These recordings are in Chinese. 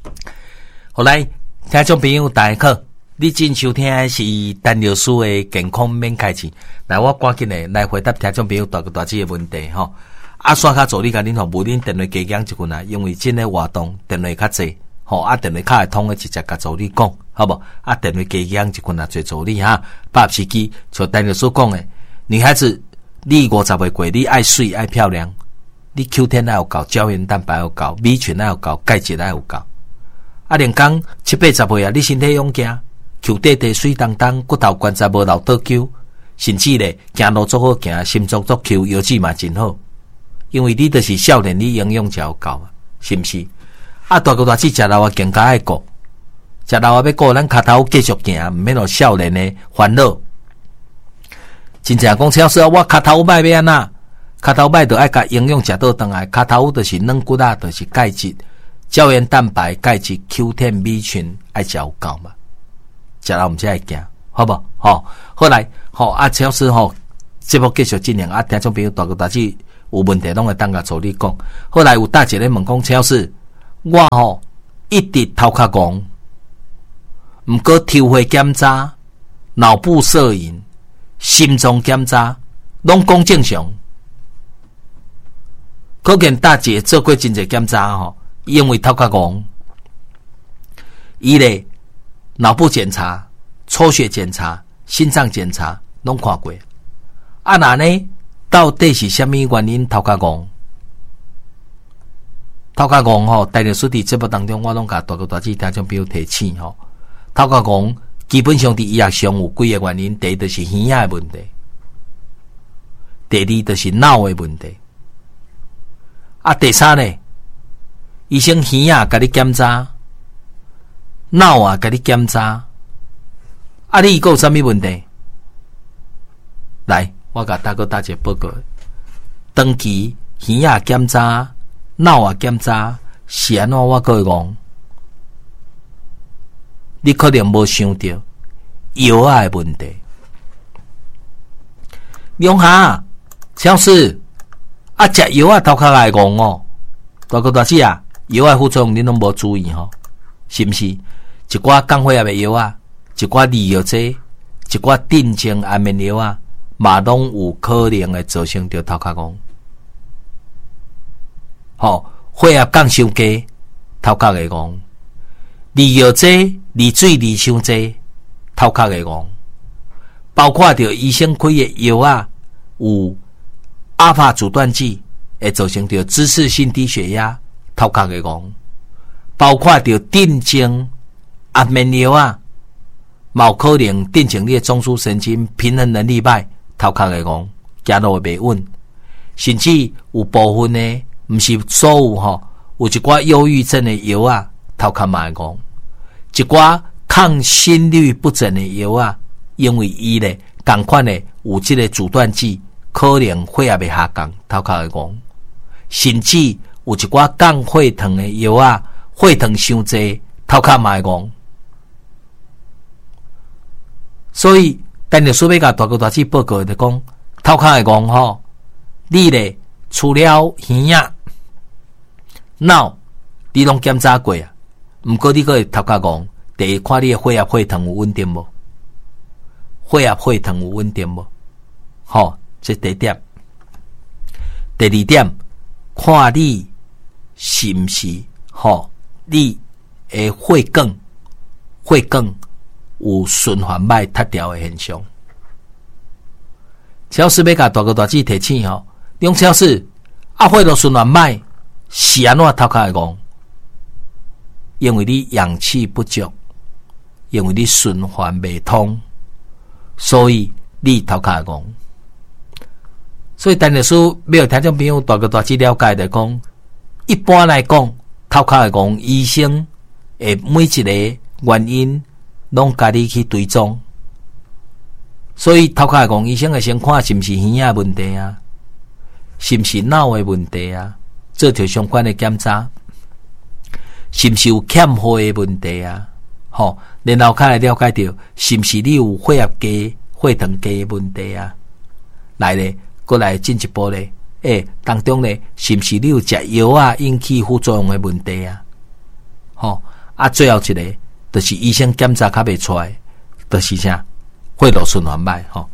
好来，听众朋友大家好，你正收听的是陈老师的健康免开钱。来，我赶紧的来回答听众朋友大姐的问题吼。刷卡助理甲恁吼，无恁电话加减一群啊，因为真诶活动电话较济，吼电话卡会通诶，直接甲助理讲，好无？电话加减一群啊，做助理哈，把握时机，像陈老师讲诶，女孩子你50岁过，你爱水爱漂亮，你 Q10 爱有够，胶原蛋白有够，B 群爱有够，钙质爱有够。连讲70-80岁啊，你身体勇健，球底地水当当，骨头关节无老倒揪，甚至咧行路足好行，心脏足抽，腰子嘛真好。因为你就是少年，你营养才有够啊，是毋是？大哥大姐食老啊，更加爱顾，食老啊要顾，咱骹头继续行，毋免互少年的烦恼。真正讲超市啊，我骹头歹要安那？骹头歹就爱甲营养食倒转来，骹头就是软骨啊，就是钙质。胶原蛋白、钙质、Q10、B 群爱食有够嘛？食了毋才会行，好无？好来，超市节目继续进行听众朋友大哥大姐有问题拢会当甲助理讲。后来有大姐咧问讲，超市我一直头壳戆，毋过抽血检查、脑部摄影、心脏检查拢讲正常，可见大姐做过真侪检查因为头壳戆，伊咧脑部检查、抽血检查、心脏检查拢看过。那呢？到底是什么原因头壳戆？头壳戆陈老师伫节目当中，我拢甲大哥大姐听众朋友提醒头壳戆基本上伫医学上有几个原因，第一就是耳仔的问题，第二就是脑的问题，第三呢？医生耳仔甲你检查，脑啊甲你检查，你还有啥物问题？来，我甲大哥大姐报告，长期耳仔检查、脑啊检查是安怎？我还会讲，你可能无想到药的问题。用下，超市食药啊头壳会戆大哥大姐啊！药的副作用恁拢无注意是毋是？一寡降血压的药啊，一寡利药剂，一寡镇静安眠药啊，嘛拢有可能会造成着头壳戆。血压降伤低，头壳会戆；利药剂、利水、利伤济，头壳会戆。包括着医生开的药啊，有阿尔法阻断剂，会造成着姿势性低血压。头壳会戆，包括着镇静安眠药啊，嘛有可能镇静你的中枢神经平衡能力歹，头壳会戆，行路会袂稳，甚至有部分呢，毋是所有有一寡忧郁症的药啊，头壳嘛会戆，一寡抗心律不整的药啊，因为伊咧同款的有即个阻断剂，可能血压袂下降，头壳会戆，甚至有一寡降血糖的药啊，血糖伤济，头壳嘛会戆。所以，陈老师要甲大哥大姐报告的讲，头壳会戆你咧除了耳仔、脑，你拢检查过啊？毋过你个头壳戆，第一看你的血压、血糖有稳定无？血压、血糖有稳定无？这第一点。第二点，看你是毋是你的血管有循环脉塌掉的现象。超市要甲大哥大姐提醒用超市血路循环脉是安怎头壳会戆？因为你氧气不足，因为你循环未通，所以你头壳会戆。所以陈老师要听众朋友大哥大姐了解的讲，一般来讲，头壳会戆，医生会每一个原因拢甲你去追踪。所以头壳会戆，医生会先看是毋是耳仔问题啊，是毋是脑的问题啊，做着相关的检查，是毋是有欠血的问题啊？然后开来了解到是毋是你有血压低、血糖低的问题啊？来咧。过来进一步咧，当中咧是毋是你有食药啊引起副作用的问题啊？ 啊，最后一个就是医生检查较袂出来，就是啥血路循环歹吼。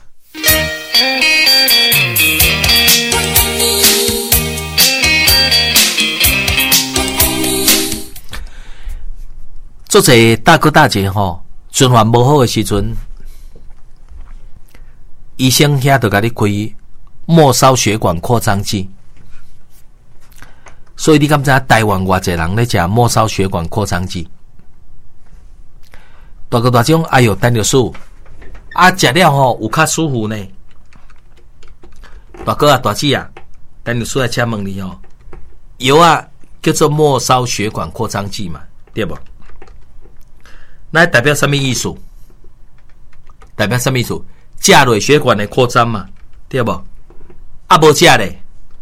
做者大哥大姐吼，循环无好的时阵，医生遐就甲你开末梢血管扩张剂。所以你敢知台湾偌侪人咧食末梢血管扩张剂？大哥大姐，哎哟，陈律师，食了吼有较舒服呢。大哥啊，大姐啊，陈律师来请问你哦，药啊叫做末梢血管扩张剂嘛，对不？那代表什么意思？代表什么意思？食落血管的扩张嘛，对不？啊，无食咧，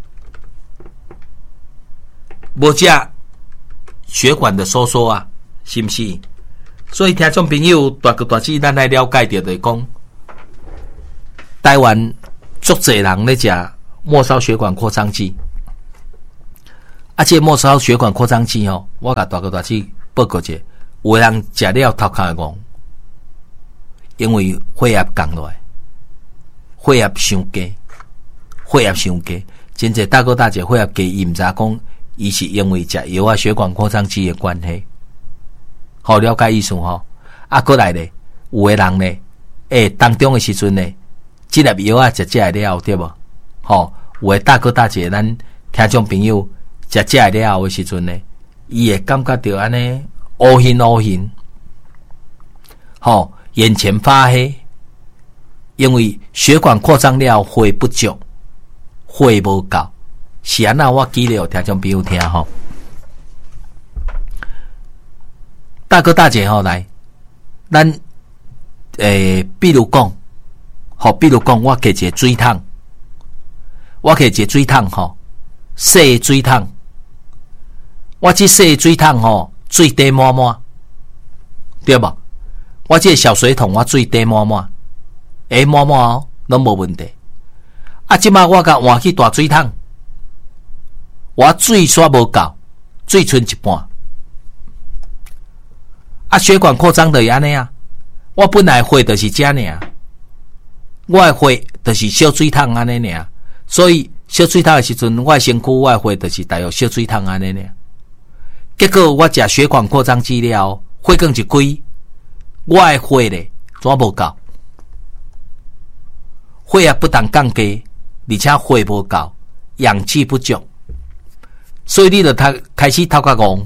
无食血管的收缩啊，是不是？所以听众朋友大哥大姐，咱来了解到就是讲，台湾足侪人咧食末梢血管扩张剂，啊，这末梢血管扩张剂哦，我甲大哥大姐报告者。有的人食了头壳会戆，因为血压降落来，血压伤低，血压伤低。真侪大哥大姐血压低，伊毋知讲，伊是因为食药啊血管扩张剂的关系。好了解意思吼。啊，过来咧，有的人咧，当中的时阵咧，这粒药啊食了对无？吼，有的大哥大姐，咱听众朋友食了的时阵咧，伊会感觉到安尼。乌痕，眼前发黑，因为血管扩张了，血不足，血无够，是安那我举例听众朋友听吼。大哥大姐吼来，咱比如讲，我摕一个水桶，细水桶，我这细水桶吼。水滴满满，对吧？我这个小水桶，我水滴满满，满满哦，拢无问题。啊，即摆我甲换去大水桶，我水煞无够，水剩一半。啊，血管扩张就是安尼啊。我本来血就是这尔，我的血就是小水桶安尼尔，所以小水桶的时阵，我的身躯我的血就是大约小水桶安尼尔。结果我食血管扩张剂了，血管一开，我的血咧怎无够？血压不但降低，而且血无够，氧气不足，所以你就开始头壳戆，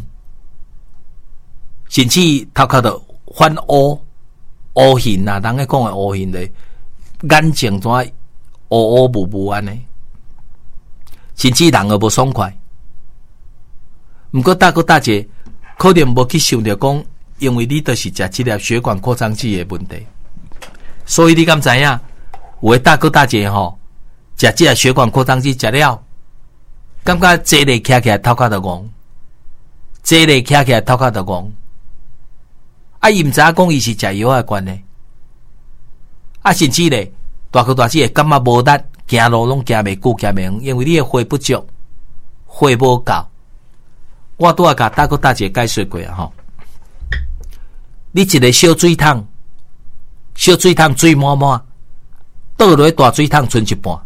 甚至头壳就反乌痕啊！人咧讲的乌痕咧，眼睛怎乌雾安尼，甚至人也无爽快。毋过大哥大姐可能无去想着讲，因为你就是食这粒血管扩张剂的问题，所以你敢知影？有的大哥大姐吼，食这粒血管扩张剂食了，感觉坐咧徛起来头壳就戆，坐咧徛起来头壳就戆。啊，伊毋知影讲伊是食药的关系，啊，甚至咧大哥大姐会感觉无力，行路拢行袂久，行袂远，因为你的血不足，血无够。我拄仔甲大哥大姐解说过啊吼，你一个小水桶水满满，倒落大水桶剩一半，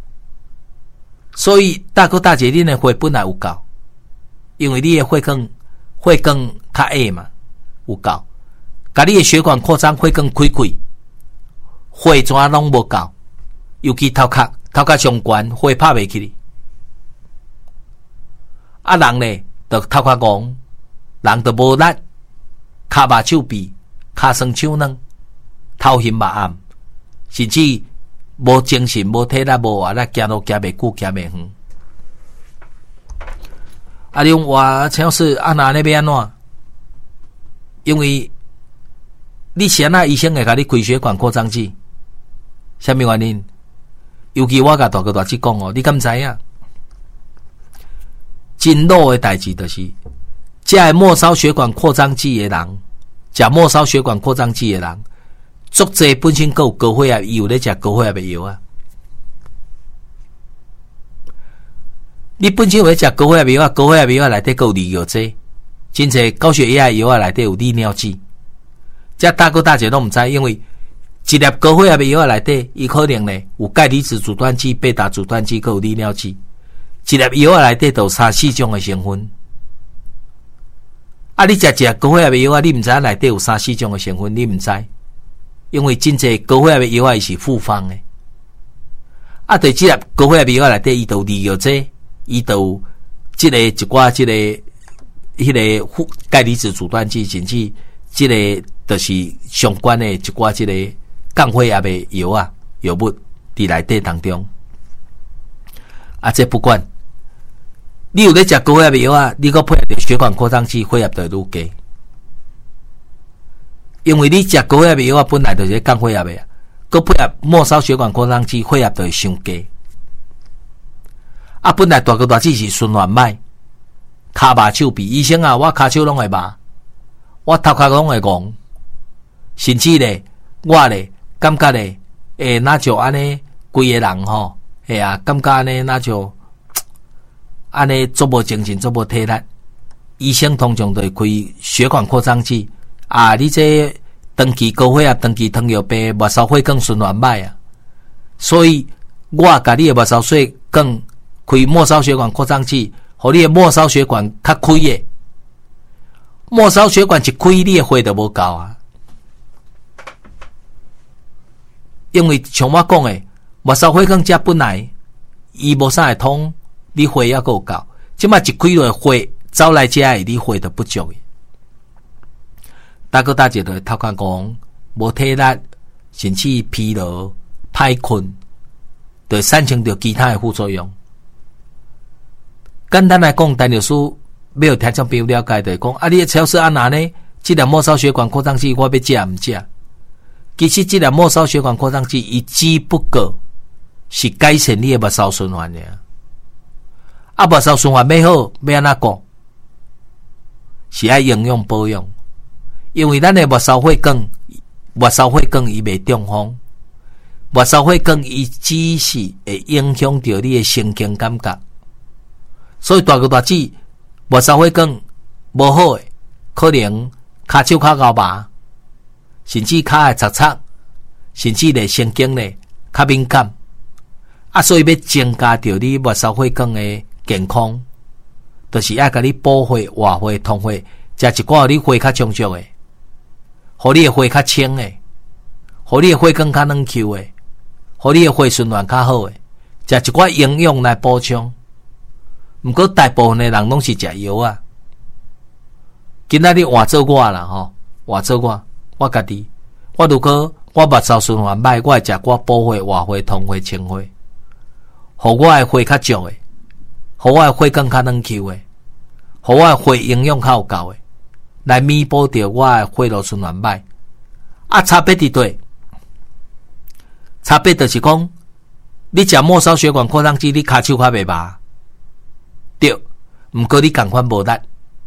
所以大哥大姐恁的血本来有够，因为你的血管较矮嘛，有够，甲你的血管扩张血管开开，血怎拢无够，尤其头壳上悬，血拍袂起哩，啊人咧。就头壳戆，人就无力，骹麻手臂，骹酸手软，头晕目暗，甚至无精神、无体力、无活力，行路行袂久，行袂远。啊，你话陈老师啊，那要安怎？因为你是安那医生会甲你开血管扩张剂，什么原因？尤其我甲大哥大姐讲哦，你敢知影？真老的代志就是，食末梢血管扩张剂的人，食末梢血管扩张剂的人，足济本身有高血压，伊有咧食高血压的药啊。你本身有咧食高血压药啊，高血压药啊内底有利尿剂， 真侪高血压的药啊内底有利尿剂，这大哥大姐都唔知，因为一粒高血压的药啊内底，伊可能呢有钙离子阻断剂、贝塔阻断剂，还有利尿剂。一粒药啊内底都有3-4种的成分。啊，你食一高血压的药啊，你唔知内底有3-4种的成分，你唔知，因为真侪高血压的药啊是复方的。啊，对，这粒高血压的药啊内底，伊都有利尿剂，伊都有这个一寡这个迄个钙离子阻断剂，甚至这个就是相关的一寡这个降血压的药啊药物伫内底当中。啊，这不管。你有咧食高血压的药啊，你搁配合着血管扩张剂，血压就愈低。因为你食高血压的药啊，本来就是降血压的，搁配合末梢血管扩张剂，血压就会伤低。啊，本来大哥大姐是循环歹，骹麻手臂，医生啊，我骹手拢会麻，我头壳拢会戆，甚至咧，我咧感觉咧，那就安尼，规个人吼，系啊，感觉安尼那就。安尼做无精神，做无体力，医生通常都会开血管扩张剂啊！你这长期高血压、长期糖尿病、末梢血管循环歹啊，所以我甲你的末梢血管开末梢血管扩张剂，互你的末梢血管较开的。末梢血管一开，你的血就无够啊！因为像我讲的，末梢血管这本来伊无啥会通。你血也够高，即摆一开落血走来遮的，你血就不足的。大哥大姐就头壳讲无体力，甚至疲劳、歹困，就产生着其他的副作用。简单来讲，陈律师要听众朋友了解的讲，啊，你的超市安那呢？这粒末梢血管扩张剂我要食唔食？其实这粒末梢血管扩张剂，伊只不过是改善你的末梢循环的。啊，末梢循环要好，要安怎讲？是爱营养保养，因为咱的末梢血管伊袂中风，末梢血管伊只是会影响到你的神经感觉，所以大哥大姐末梢血管无好的，可能骹手骹咬麻，甚至骹会擦擦，甚至咧神经咧较敏感，啊，所以要增加到你末梢血管的健康，就是要甲你补血、活血、通血，食一寡你血较充足的，互你的血较清的，互你的血管较软 Q 的，互你的血循环较好的，食一寡营养来补充。毋过大部分的人拢是食药啊。今仔日换做我啦吼，换做我家己，我如果我目梢循环歹，我会食寡补血、活血、通血、清血，互我的血较足的。互我的血管较软 Q 的，互我的血营养较有够的，来弥补掉我的血路循环歹。啊，差别伫对，差别就是讲，你食末梢血管扩张剂，你骹手较袂麻，对，毋过你共款无力，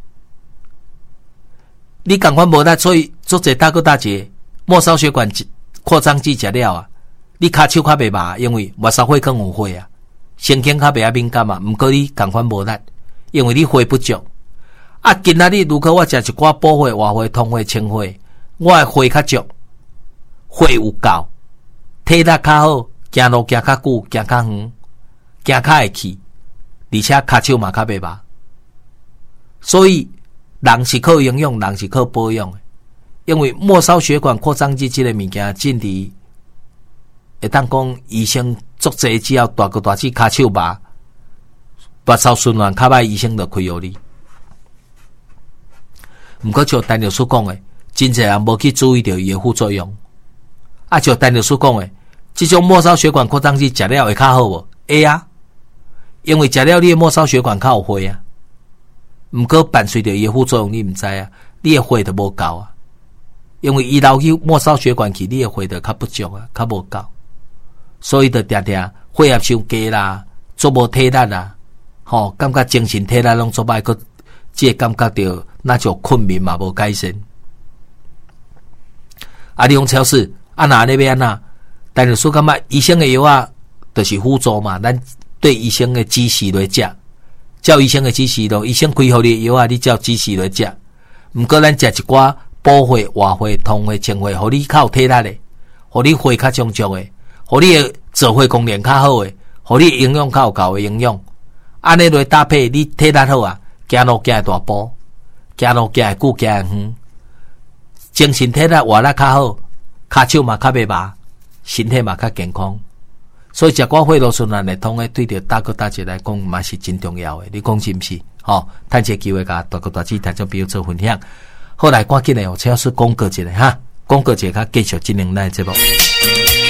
你共款无力，所以做者大哥大姐，末梢血管扩张剂食了啊，你骹手较袂麻，因为末梢血管有血啊。神经较袂遐敏感啊，毋过你共款无力，因为你血不足。啊，今仔日如果我食一寡补血、活血、通血、清血，我的血较足，血有够，体力较好，行路行较久，行较远，行较会去，而且骹手嘛较袂麻。所以人是靠营养，人是靠保养的，因为末梢血管扩张剂这个物件，真伫会当讲医生。足济只要大哥大姐骹手麻，末梢循环较歹，医生就开药你。毋过像陈律师讲的，真侪人无去注意到伊的副作用。啊，像陈律师讲的，这种末梢血管扩张剂食了会较好无？会啊，因为食了你的末梢血管较有血啊。毋过伴随着伊的副作用，你毋知啊，你的血就无够啊。因为伊流去末梢血管去，你的血就较不足啊，较无够。所以就常常血压伤低啦，做无体力啦，吼，感觉精神体力拢做歹，佮即感觉到那就困眠嘛无改善。啊，你讲超市啊哪那边啊？但是说感觉医生的药啊，就是辅助嘛，咱对医生的指示来食，照医生的指示咯，医生开互你的药啊，你照指示来食， 毋过咱食一寡补血、活血、通血、清血，互你较有体力的，互你血较充足的，互你的造血功能较好的，互你营养较有够的营养。安尼来搭配，你体力好啊，行路行会大步，行路行会久，行会远，精神体力活力较好，骹手嘛较袂麻，身体嘛较健康。所以食寡血路顺软的通的，对着大哥大姐来讲嘛是真重要的。你讲是毋是？吼，趁这机会甲大哥大姐听众朋友做分享。好来，赶紧的哦，请老师广告一下哈，广告一下，继续进行咱的节目。